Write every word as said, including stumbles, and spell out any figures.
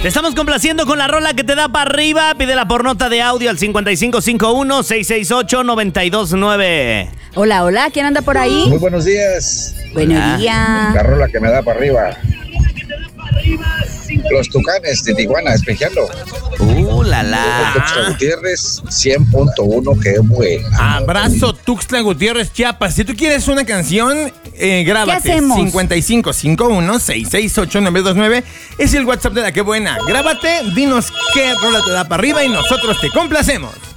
Te estamos complaciendo con la rola que te da para arriba. Pídela por nota de audio al cinco cinco cinco uno, seis seis ocho, nueve dos nueve. Hola, hola, ¿quién anda por ahí? Muy buenos días. Buenos Ah. días. La rola que me da para arriba. Los Tucanes de Tijuana, espejeando. Uh, la la. Tuxtla Gutiérrez, cien punto uno, qué buena. Abrazo Tuxtla Gutiérrez, Chiapas. Si tú quieres una canción, eh, grábate. ¿Qué hacemos? cinco cinco cinco uno, seis seis ocho, nueve dos nueve. Es el WhatsApp de La Que Buena. Grábate, dinos qué rola te da para arriba y nosotros te complacemos.